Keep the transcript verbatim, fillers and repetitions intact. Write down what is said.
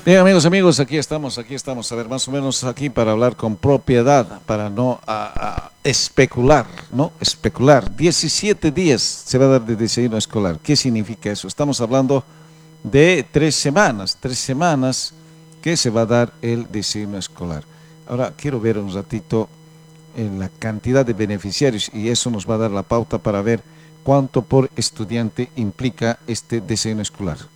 Bien, amigos, amigos, aquí estamos, aquí estamos, a ver, más o menos aquí para hablar con propiedad, para no a- a especular, ¿no? Especular. Diecisiete días se va a dar de desayuno escolar. ¿Qué significa eso? Estamos hablando de tres semanas, tres semanas que se va a dar el desayuno escolar. Ahora, quiero ver un ratito en la cantidad de beneficiarios y eso nos va a dar la pauta para ver cuánto por estudiante implica este desayuno escolar.